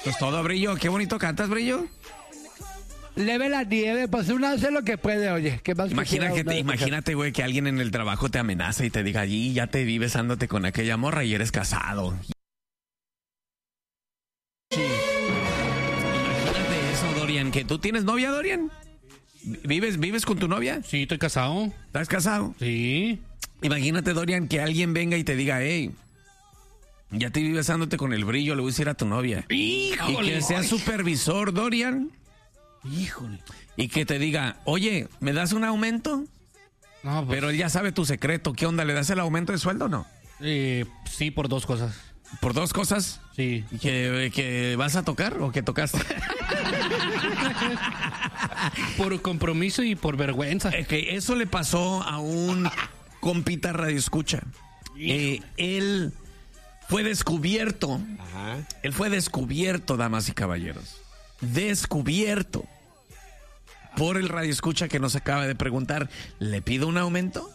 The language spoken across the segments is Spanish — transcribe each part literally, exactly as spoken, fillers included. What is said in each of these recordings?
Pues todo, Brillo. Qué bonito cantas, Brillo. Leve la nieve, pues uno hace lo que puede, oye. ¿Qué más Imagina que te, imagínate, güey, que alguien en el trabajo te amenaza y te diga, allí ya te vi besándote con aquella morra y eres casado. Sí. Imagínate eso, Dorian, que tú tienes novia, Dorian. ¿Vives, ¿Vives con tu novia? Sí, estoy casado. ¿Estás casado? Sí. Imagínate, Dorian, que alguien venga y te diga, hey, ya te vi besándote con el Brillo, le voy a decir a tu novia. Híjole. Y que sea supervisor, Dorian. Híjole. Y que te diga, oye, ¿me das un aumento? No, pues, Pero él ya sabe tu secreto. ¿Qué onda? ¿Le das el aumento de sueldo o no? eh, sí, por dos cosas. ¿Por dos cosas? Sí. ¿Que, que vas a tocar o que tocaste? Por compromiso y por vergüenza. Es que eso le pasó a un compita radio escucha. Eh, él fue descubierto. Ajá. Él fue descubierto, damas y caballeros. Descubierto por el radio escucha que nos acaba de preguntar, ¿le pido un aumento?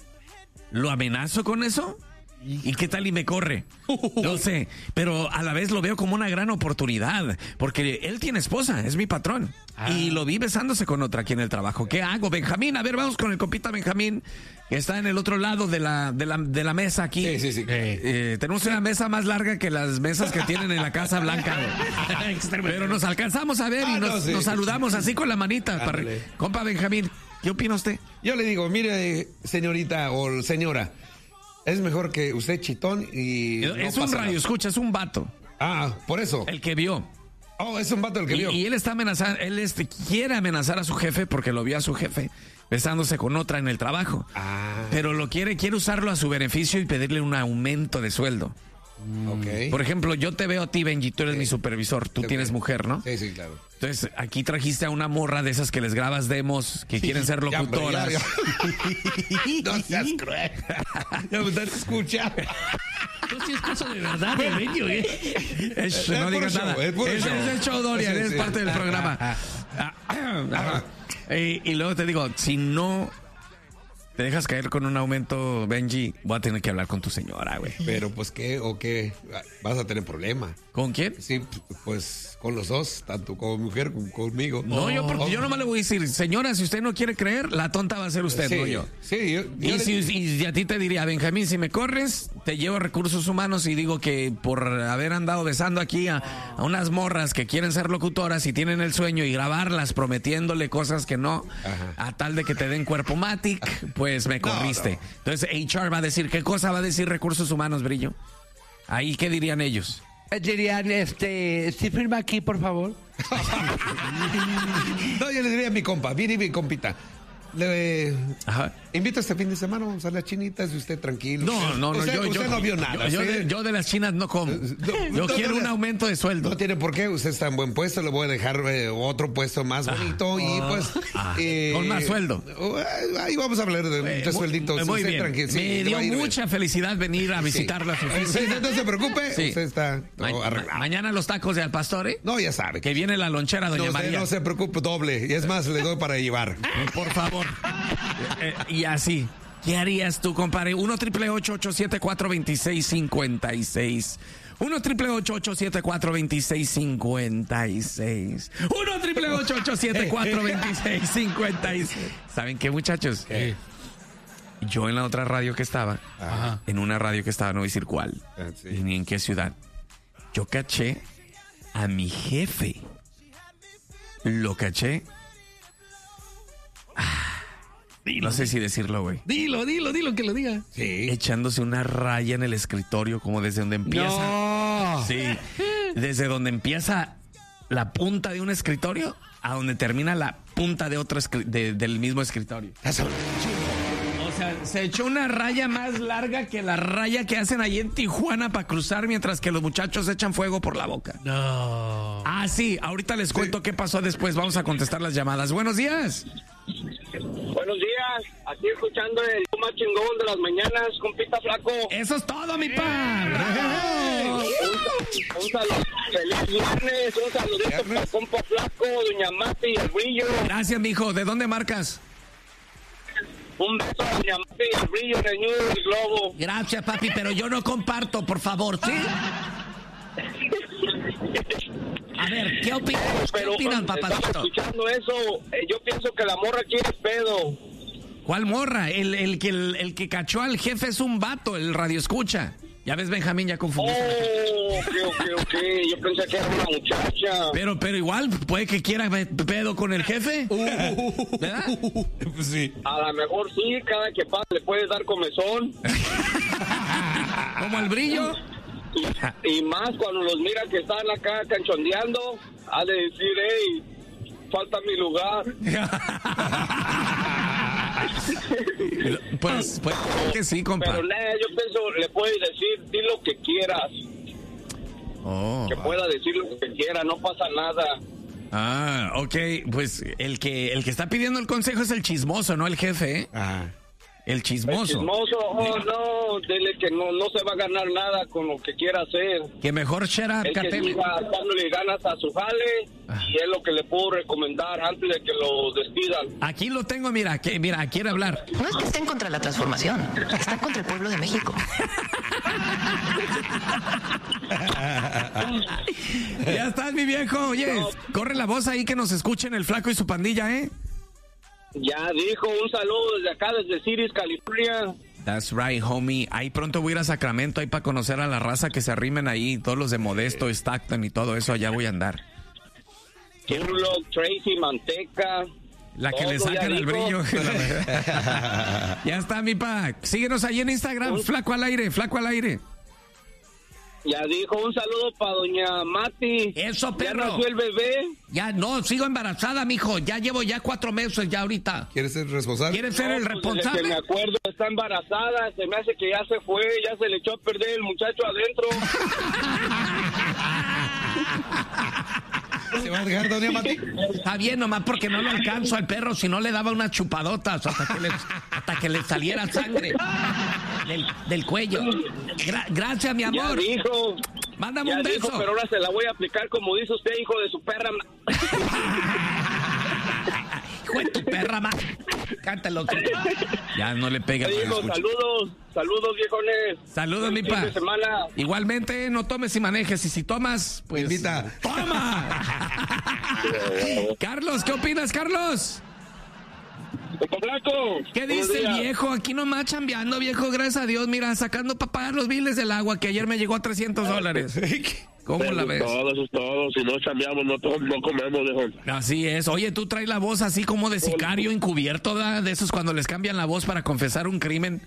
¿Lo amenazo con eso? ¿Y qué tal y me corre? No sé, pero a la vez lo veo como una gran oportunidad, porque él tiene esposa, es mi patrón, ah. y lo vi besándose con otra aquí en el trabajo. ¿Qué hago, Benjamín? A ver, vamos con el compita Benjamín, que está en el otro lado de la, de la, de la mesa aquí. Sí, sí, sí. Eh, eh, tenemos una mesa más larga que las mesas que tienen en la Casa Blanca. Pero nos alcanzamos a ver y ah, nos, no, sí. nos saludamos así con la manita. Para, compa Benjamín, ¿qué opina usted? Yo le digo, mire, señorita o señora, es mejor que usted chitón y... Es no un pasa radio, nada. escucha, es un vato. Ah, por eso. El que vio. Oh, es un vato el que y, vio. Y él está amenazando, él este, quiere amenazar a su jefe porque lo vio a su jefe besándose con otra en el trabajo. Ah. Pero lo quiere, quiere usarlo a su beneficio y pedirle un aumento de sueldo. Ok. Por ejemplo, yo te veo a ti, Benji, tú eres Sí. mi supervisor, tú Sí, tienes ok. mujer, ¿no? Sí, sí, claro. Entonces, aquí trajiste a una morra de esas que les grabas demos, que quieren ser Ya, hombre, locutoras. ya, ya. No seas cruel. Ya me estás escuchando. No, si es cosa de verdad, de Benji, ¿eh? Es- Es no puro digas show, nada. es puro Es, show. es el show, Dorian, Sí, es sí. parte del programa. Ah, ajá. Y, y luego te digo, si no te dejas caer con un aumento, Benji, voy a tener que hablar con tu señora, güey. Pero pues qué o qué, vas a tener problema. ¿Con quién? Sí, pues con los dos, tanto con mujer como conmigo. No, yo, porque yo nomás le voy a decir, señora, si usted no quiere creer, la tonta va a ser usted, sí, no yo. Sí, yo, yo Y, le- si, y a ti te diría, Benjamín, si me corres, te llevo a recursos humanos y digo que por haber andado besando aquí a, a unas morras que quieren ser locutoras y tienen el sueño y grabarlas prometiéndole cosas que no, Ajá. a tal de que te den cuerpo matic, pues me corriste. no. Entonces H R va a decir, ¿qué cosa va a decir recursos humanos, Brillo? Ahí, ¿qué dirían ellos? Eh, Dirían, este, sí firma aquí, por favor. No, yo le diría a mi compa, mire mi compita. Le Ajá. invito este fin de semana, vamos a las chinitas y usted tranquilo. No, no, no, usted, yo, usted yo no vio nada. Yo, yo usted- de, yo de las chinas no como. No, Yo no, quiero no, un no. aumento de sueldo. No tiene por qué, usted está en buen puesto, le voy a dejar eh, otro puesto más bonito y pues... Ah, eh, con más sueldo. eh, Ahí vamos a hablar de, de Eh, suelditos. Muy usted bien. tranquilo, sí, Me le dio va a ir bien. mucha felicidad venir a visitarla a su Sí. oficina. Usted no se preocupe, Sí. usted está Ma- todo arreglado. mañana los tacos de al pastor, ¿eh? No, ya sabe. Que viene la lonchera, doña no, usted María. no se preocupe, doble. Y es más, le doy para llevar. Por favor. Eh, eh, y así. ¿Qué harías tú, compadre? uno triple ocho ocho siete cuatro dos seis cinco seis. uno triple ocho ocho siete cuatro dos seis cinco seis. uno triple ocho ocho siete cuatro dos seis cinco seis. ¿Saben qué, muchachos? ¿Qué? Yo en la otra radio que estaba, Ajá. en una radio que estaba, no voy a decir cuál, Ah, sí. ni en qué ciudad, yo caché a mi jefe. Lo caché. Ah, no sé si decirlo, güey. Dilo, dilo, dilo, que lo diga. Sí. Echándose una raya en el escritorio, como desde donde empieza. No. Sí. Desde donde empieza la punta de un escritorio a donde termina la punta de otro escri- de- del mismo escritorio. O sea, se echó una raya más larga que la raya que hacen ahí en Tijuana para cruzar mientras que los muchachos echan fuego por la boca. No. Ah, sí, ahorita les cuento qué pasó después. Vamos a contestar las llamadas. Buenos días. Buenos días, aquí escuchando el show más chingón de las mañanas, compita flaco. Eso es todo, mi pan. ¡Bravo! Un, un saludo, feliz viernes, un saludito para el compa flaco, doña Mati y el brillo. Gracias, mijo. ¿De dónde marcas? Un beso a doña Mati y el brillo, en el Ñudo del Globo. Gracias, papi, pero yo no comparto, por favor, ¿sí? A ver, ¿qué opinas? ¿Qué Pero opinan, estaba papacito? escuchando eso, eh, yo pienso que la morra quiere pedo. ¿Cuál morra? El, el, que, el, el que cachó al jefe es un vato, el radio escucha. Ya ves, Benjamín, ya confundí. Oh, ok, ok, ok. Yo pensé que era una muchacha. Pero, pero igual, puede que quiera pe- pedo con el jefe. ¿Verdad? Pues sí. A lo mejor sí, cada que pasa le puedes dar comezón. Como el brillo. Y, y más cuando los mira que están acá canchondeando, ha de decir, hey, falta mi lugar. Pues, pues que sí, compa. Pero nada, yo pienso, le puedes decir, di lo que quieras. Oh. Que pueda decir lo que quiera, no pasa nada. Ah, ok. Pues el que, el que está pidiendo el consejo es el chismoso, no el jefe, ¿eh? Ah. El El chismoso. chismoso, oh no, dile que no, no se va a ganar nada con lo que quiera hacer. Que mejor shut up, El que Cateme. siga dándole ganas a su jale y es lo que le puedo recomendar antes de que lo despidan. Aquí lo tengo, mira, que, mira, quiere hablar. No es que estén contra la transformación, están contra el pueblo de México. Ya estás, mi viejo. Oye, corre la voz ahí que nos escuchen el flaco y su pandilla, ¿eh? Ya dijo, un saludo desde acá, desde Ciris, California. That's right, homie. Ahí pronto voy a ir a Sacramento ahí para conocer a la raza que se arrimen ahí, todos los de Modesto, Stockton y todo eso, allá voy a andar. Turlock, Tracy, Manteca. La que le todo, ya sacan el dijo. brillo. Ya está, mi pa. Síguenos ahí en Instagram, flaco al aire, flaco al aire. Ya dijo, un saludo para doña Mati. Eso, perro. Ya nació el bebé. Ya, no, sigo embarazada, mijo. Ya llevo ya cuatro meses ya ahorita. ¿Quieres ser responsable? ¿Quieres ser el No, pues, desde que responsable? me acuerdo, está embarazada. Se me hace que ya se fue, ya se le echó a perder el muchacho adentro. ¿Se va a dejar, doña Mati? Está bien, nomás porque no lo alcanzo al perro, si no le daba unas chupadotas hasta que le, hasta que le saliera sangre del, del cuello. Gra- gracias, mi Ya amor. dijo. Mándame Ya un dijo, beso. pero ahora se la voy a aplicar como dice usted, hijo de su perra. Hijo de tu perra, más. Cántalo. Ya no le pega. Ya dijo, saludos, saludos, viejones. Saludos, mi Buen fin pa. de semana. Igualmente, no tomes y manejes. Y si tomas, pues. Invita. ¡Toma! Carlos, ¿qué opinas, Carlos? Compa Blanco, ¿Qué buenos dice el días. viejo? Aquí nomás chambeando, viejo, gracias a Dios. Mira, sacando para pagar los biles del agua, que ayer me llegó a trescientos dólares. ¿Cómo la ves? Todo, eso es todo. Si no chambeamos, no, to- no comemos, viejo. Así es. Oye, tú traes la voz así como de sicario encubierto, ¿da? De esos cuando les cambian la voz para confesar un crimen.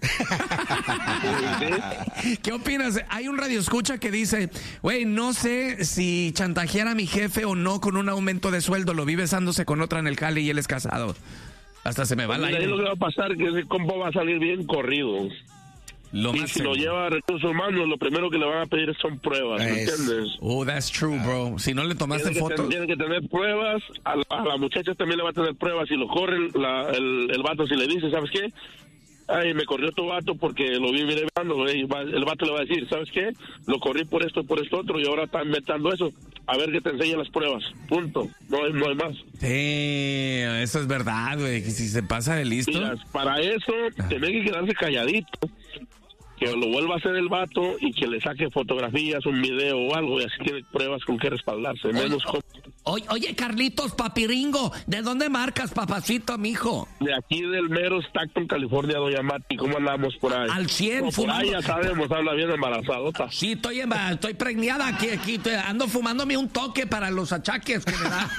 ¿Qué opinas? Hay un radioescucha que dice, güey, no sé si chantajear a mi jefe o no con un aumento de sueldo. Lo vi besándose con otra en el jale y él es casado. Hasta se me va el Mira, ahí lo aire. que va a pasar es que ese compa va a salir bien corrido. Lo Y más si lo seguro. lleva a recursos humanos, lo primero que le van a pedir son pruebas, ¿me Eso. entiendes? Oh, that's true, bro. Si no le tomaste Tiene que, ten- fotos. tiene que tener pruebas, a la, a la muchacha también le va a tener pruebas. Si lo corre la- el, el vato, si le dice, ¿sabes qué? Ay, me corrió tu vato porque lo vi mirando, el vato le va a decir, ¿sabes qué? Lo corrí por esto, por esto otro y ahora está inventando eso. A ver que te enseñe las pruebas, punto. No hay, no hay más. Sí, eso es verdad, güey. Que si se pasa de listo. Mira, para eso, tiene que quedarse calladito. Que lo vuelva a hacer el vato y que le saque fotografías, un video o algo y así tiene pruebas con qué respaldarse. Menos con- Oye, oye, Carlitos, papiringo, ¿de dónde marcas, papacito, mijo? de aquí del mero Stockton, California, doña Mati. ¿Cómo andamos por ahí? Al cien, No, por fumando. ahí ya sabemos, habla bien embarazadota. Sí, estoy, en- estoy preñada aquí, aquí, estoy- ando fumándome un toque para los achaques que me da.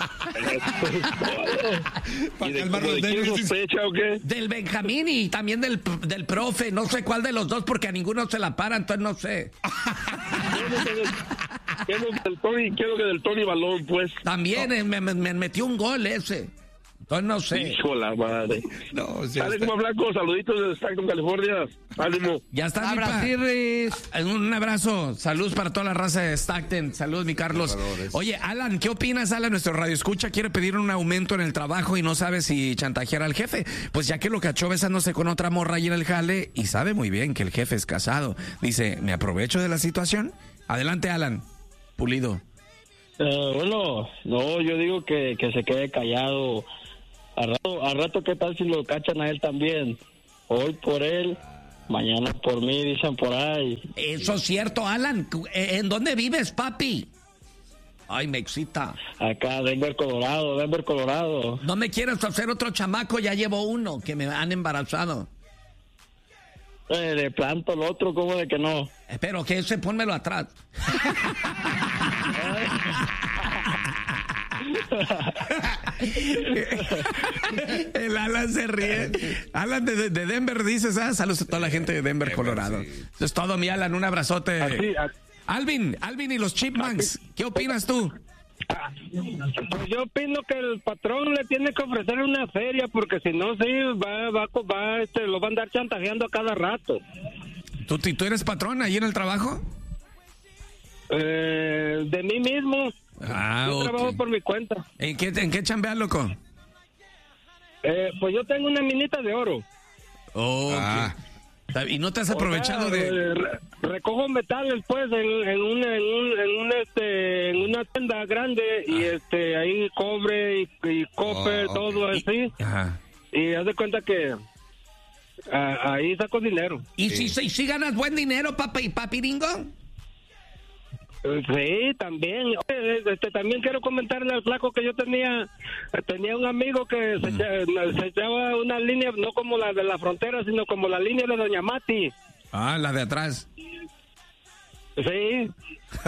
Para ¿Y de, calmar como los de quién nervios. sospecha o qué? Del Benjamín y también del, del profe, no sé cuál de los dos porque a ninguno se la para, entonces no sé. ¿Qué es lo que del Tony, qué es lo que del Tony Balón, pues? También eh, me, me- me metió un gol ese, entonces no sé. Hijo la madre. No, ya Dale está. como blanco, saluditos desde Stockton, California. Ánimo. Ya está, mi pa. Abraciris. Un abrazo, saludos para toda la raza de Stockton, saludos mi Carlos. Salvadores. Oye, Alan, ¿qué opinas, Alan? Nuestro radio escucha quiere pedir un aumento en el trabajo y no sabe si chantajear al jefe. Pues ya que lo cachó besándose con otra morra ahí en el jale y sabe muy bien que el jefe es casado. Dice, ¿me aprovecho de la situación? Adelante, Alan. Pulido. Eh, bueno, no, yo digo que, que se quede callado. Al rato, al rato, ¿qué tal si lo cachan a él también? Hoy por él, mañana por mí, dicen por ahí. Eso es cierto, Alan. ¿En dónde vives, papi? Ay, me excita. Acá, Denver, Colorado, Denver, Colorado. No me quieres hacer otro chamaco, ya llevo uno, que me han embarazado. Eh, de planto el otro, ¿cómo de que no? Espero que ese pónmelo atrás. El Alan se ríe. Alan de, de Denver, dices, ah, saludos a toda la gente de Denver, Colorado. Eso es todo, mi Alan, un abrazote. Así, así. Alvin, Alvin y los Chipmunks, ¿qué opinas tú? Pues yo opino que el patrón le tiene que ofrecer una feria, porque si no, sí, va, va, va, este, lo va a andar chantajeando a cada rato. ¿Tú, tú eres patrón ahí en el trabajo? Eh, de mí mismo. Ah, yo okay. trabajo por mi cuenta. ¿En qué, en qué chambeas, loco? Eh, pues yo tengo una minita de oro. Oh, Ah. ¿Y no te has aprovechado O sea, de...? eh, re- recojo metales, pues, en, en, un, en, un, en, un, este, en una tienda grande, y este ahí cobre y, y copper, Oh, todo ok. así. Ajá. Y haz de cuenta que ah, ahí saco dinero. ¿Y si, si, si ganas buen dinero, papi, papiringo? Eh, Sí, también. Oye, Este, también quiero comentarle al flaco que yo tenía tenía un amigo que se, echa- se echaba una línea, no como la de la frontera, sino como la línea de Doña Mati. Ah, la de atrás. Sí.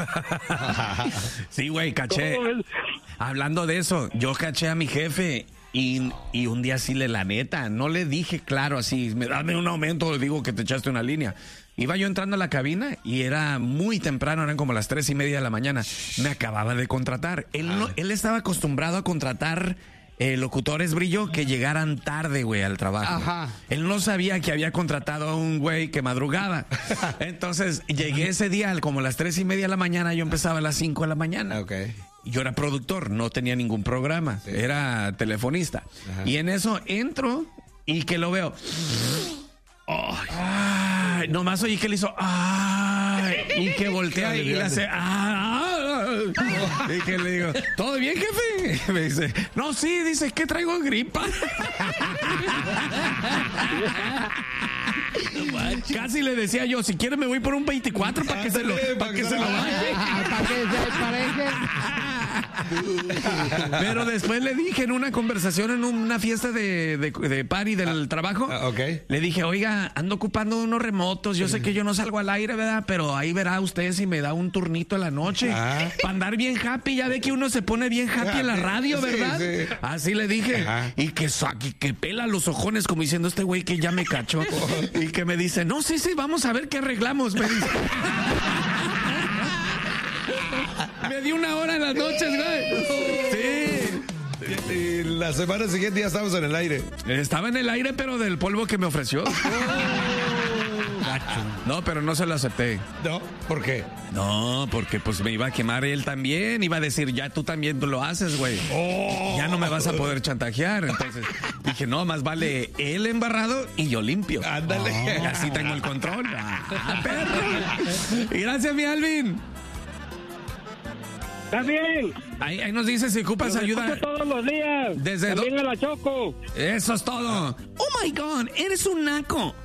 Sí, güey, caché. ¿Cómo ves? Hablando de eso, yo caché a mi jefe y, y un día sí le, la neta, no le dije claro así, me dame un aumento, le digo que te echaste una línea. Iba yo entrando a la cabina y era muy temprano, eran como las tres y media de la mañana. Me acababa de contratar. Él, no, él estaba acostumbrado a contratar eh, locutores, Brillo, que llegaran tarde, güey, al trabajo. Ajá. Él no sabía que había contratado a un güey que madrugaba. Entonces, llegué ese día como a las tres y media de la mañana, yo empezaba a las cinco de la mañana. Ok. Yo era productor, no tenía ningún programa, era telefonista. Ajá. Y en eso entro y que lo veo. Ay, ay, nomás oí que le hizo ay, y que voltea y le hace ay, y que le digo, ¿todo bien, jefe? Me dice, no, sí, dice que traigo gripa. Casi le decía yo, si quiere me voy por un veinticuatro para que se lo, Ándale, para que pa' se que lo se lo baje. Para que se parezca. Pero después le dije en una conversación, en una fiesta de, de, de party del trabajo, ah, ok. le dije, oiga, ando ocupando unos remotos, yo sé que yo no salgo al aire, ¿verdad? Pero ahí verá usted si me da un turnito en la noche. Ah. Para andar bien happy, ya ve que uno se pone bien happy en la radio, Sí, ¿verdad? sí. Así le dije. Ajá. Y que, sa- y que pela los ojones como diciendo este güey que ya me cachó. Y que me dice, no, sí, sí, vamos a ver qué arreglamos, me dice. Me di una hora en las noches, güey. Sí. Y la semana siguiente ya estamos en el aire. Estaba en el aire, pero del polvo que me ofreció. No, pero no se lo acepté. ¿No? ¿Por qué? No, porque pues me iba a quemar él también. Iba a decir, ya tú también tú lo haces, güey. Ya no me vas a poder chantajear. Entonces dije, no, más vale él embarrado y yo limpio. Ándale. Y así tengo el control. Ah, perro. Y gracias, mi Alvin. Está bien. Ahí, ahí nos dice si ocupas Los ayuda. escucho todos los días. Desde También do- a la Choco. Eso es todo. Oh my God, eres un naco.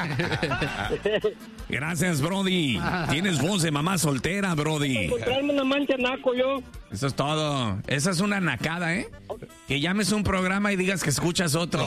Gracias, Brody. Tienes voz de mamá soltera, Brody. Encontrarme una mancha naco yo. Eso es todo. Esa es una nacada, ¿eh? Que llames un programa y digas que escuchas otro.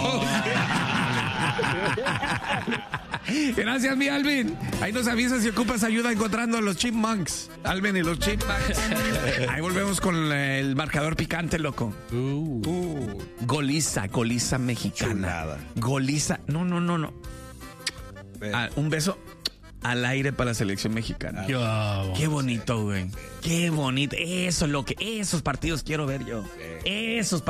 Gracias, mi Alvin. Ahí nos avisas si ocupas ayuda encontrando a los Chipmunks. Alvin y los Chipmunks. Ahí volvemos con el marcador picante, loco. Uh, Goliza, goliza mexicana. Chulada. Goliza. No, no, no, no. Ve. Ah, un beso al aire para la selección mexicana. Yo, Qué bonito, güey. Qué bonito. Eso es lo que, esos partidos quiero ver yo. Esos partidos.